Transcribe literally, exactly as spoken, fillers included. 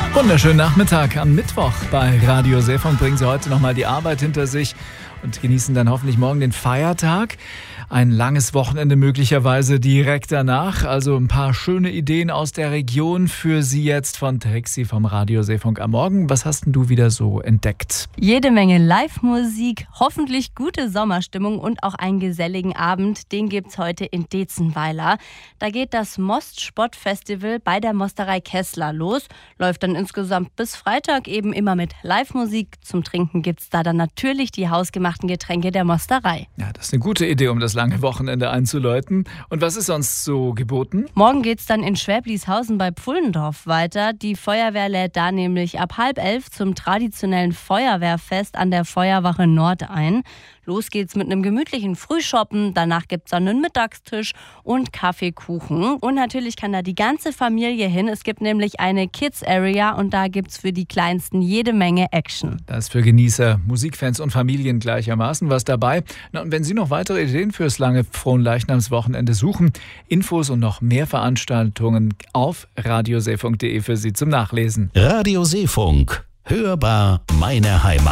Wunderschönen Nachmittag am Mittwoch bei Radio Seefunk. Bringen Sie heute nochmal die Arbeit hinter sich und genießen dann hoffentlich morgen den Feiertag. Ein langes Wochenende möglicherweise direkt danach. Also ein paar schöne Ideen aus der Region für Sie jetzt von Trixie vom Radio Seefunk am Morgen. Was hast denn du wieder so entdeckt? Jede Menge Live-Musik, hoffentlich gute Sommerstimmung und auch einen geselligen Abend. Den gibt's heute in Dezenweiler. Da geht das Most-Spott-Festival bei der Mosterei Kessler los. Läuft dann insgesamt bis Freitag eben immer mit Live-Musik. Zum Trinken gibt's da dann natürlich die hausgemachten Getränke der Mosterei. Ja, das ist eine gute Idee, um das lange Wochenende einzuläuten. Und was ist sonst so geboten? Morgen geht's dann in Schwäblishausen bei Pfullendorf weiter. Die Feuerwehr lädt da nämlich ab halb elf zum traditionellen Feuerwehrfest an der Feuerwache Nord ein. Los geht's mit einem gemütlichen Frühshoppen. Danach gibt's dann einen Mittagstisch und Kaffeekuchen. Und natürlich kann da die ganze Familie hin. Es gibt nämlich eine Kids-Area und da gibt's für die Kleinsten jede Menge Action. Da ist für Genießer, Musikfans und Familien gleichermaßen was dabei. Na, und wenn Sie noch weitere Ideen fürs lange Fronleichnamswochenende suchen, Infos und noch mehr Veranstaltungen auf radioseefunk punkt de für Sie zum Nachlesen. Radio Seefunk. Hörbar meine Heimat.